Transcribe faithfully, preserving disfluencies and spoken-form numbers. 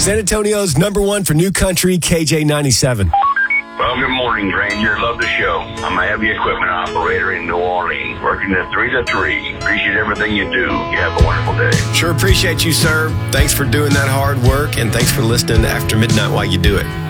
San Antonio's number one for new country, K J ninety-seven. Well, good morning, Granger. Love the show. I'm a heavy equipment operator in New Orleans, working at three to three. Appreciate everything you do. You have a wonderful day. Sure appreciate you, sir. Thanks for doing that hard work, and thanks for listening to After Midnight while you do it.